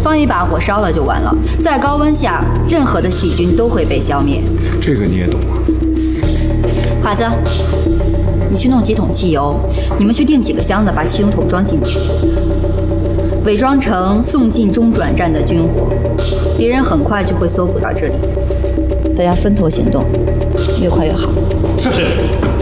放一把火烧了就完了。在高温下，任何的细菌都会被消灭。 这个你也懂啊？ 华子，你去弄几桶汽油，你们去订几个箱子，把汽油桶装进去，伪装成送进中转站的军火，敌人很快就会搜捕到这里。大家分头行动，越快越好。 是。